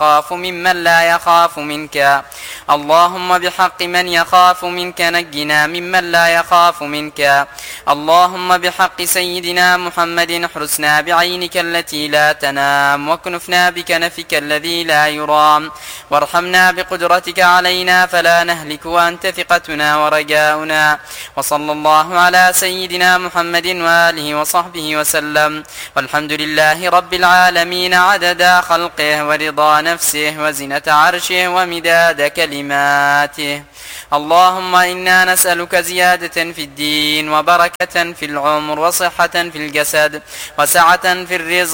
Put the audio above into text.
يخاف ممن لا يخاف منك. اللهم بحق من يخاف منك نجنا ممن لا يخاف منك. اللهم بحق سيدنا محمد احرسنا بعينك التي لا تنام، واكنفنا بكنفك الذي لا يرام، وارحمنا بقدرتك علينا فلا نهلك وأنت ثقتنا ورجاؤنا. وصلى الله على سيدنا محمد وآله وصحبه وسلم، والحمد لله رب العالمين عدد خلقه ورضا نفسه وزنة عرشه ومداد كلماته. اللهم إنا نسألك زيادة في الدين، وبركة في العمر، وصحة في الجسد، وسعة في الرزق،